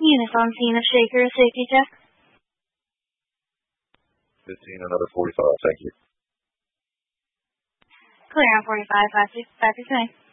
Units on scene of Shaker, safety check. 15, another 45, thank you. Clear on 45, 5 6, 5 6, 9.